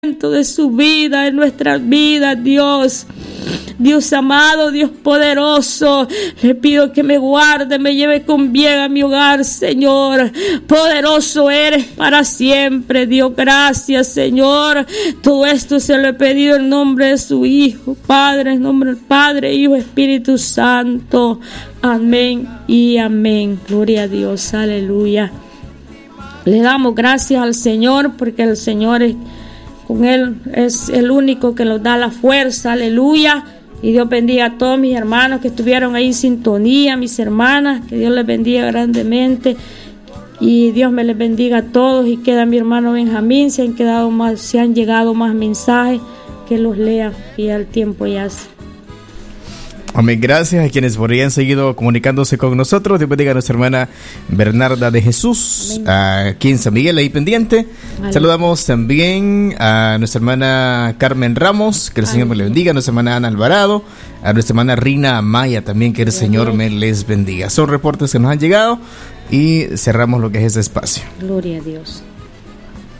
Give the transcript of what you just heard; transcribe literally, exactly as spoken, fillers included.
de su vida, en nuestras vidas, Dios. Dios amado, Dios poderoso, le pido que me guarde, me lleve con bien a mi hogar, Señor. Poderoso eres para siempre, Dios. Gracias, Señor. Todo esto se lo he pedido en nombre de su Hijo, Padre, en nombre del Padre, Hijo, Espíritu Santo. Amén y amén. Gloria a Dios, aleluya. Le damos gracias al Señor porque el Señor es, con Él es el único que nos da la fuerza, aleluya. Y Dios bendiga a todos mis hermanos que estuvieron ahí en sintonía, mis hermanas, que Dios les bendiga grandemente. Y Dios me les bendiga a todos. Y queda mi hermano Benjamín, se han quedado más, se han llegado más mensajes, que los lea y al tiempo ya se. Amén, gracias a quienes habrían seguido comunicándose con nosotros. Dios bendiga a nuestra hermana Bernarda de Jesús, aquí en San Miguel, ahí pendiente. Amén. Saludamos también a nuestra hermana Carmen Ramos, que el Amén. Señor me le bendiga, a nuestra hermana Ana Alvarado, a nuestra hermana Rina Amaya también, que el Gloria Señor me les bendiga. Son reportes que nos han llegado y cerramos lo que es este espacio. Gloria a Dios.